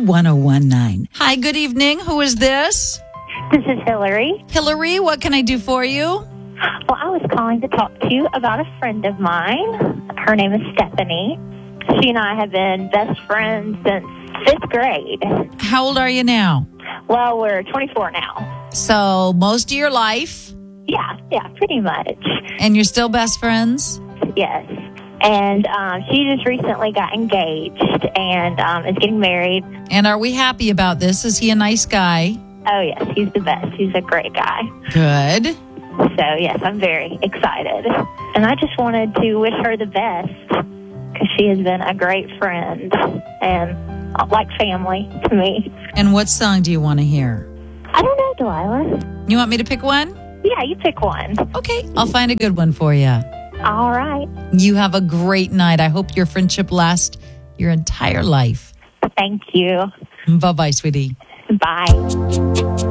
1019. Hi, good evening. Who is this? This is Hillary. Hillary, what can I do for you? Well, I was calling to talk to you about a friend of mine. Her name is Stephanie. She and I have been best friends since 5th grade. How old are you now? Well, we're 24 now. So, most of your life, Yeah, pretty much. and you're still best friends? Yes. And she just recently got engaged and is getting married. And are we happy about this? Is he a nice guy? Oh, yes, he's the best. He's a great guy. Good. So, yes, I'm very excited. And I just wanted to wish her the best because she has been a great friend and like family to me. And what song do you want to hear? I don't know, Delilah. You want me to pick one? Yeah, you pick one. Okay, I'll find a good one for you. All right. You have a great night. I hope your friendship lasts your entire life. Thank you. Bye-bye, sweetie. Bye.